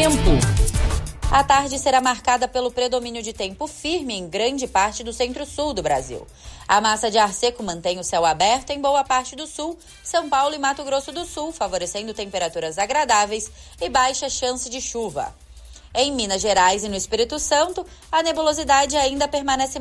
Tempo. A tarde será marcada pelo predomínio de tempo firme em grande parte do centro-sul do Brasil. A massa de ar seco mantém o céu aberto em boa parte do sul, São Paulo e Mato Grosso do Sul, favorecendo temperaturas agradáveis e baixa chance de chuva. Em Minas Gerais e no Espírito Santo, a nebulosidade ainda permanece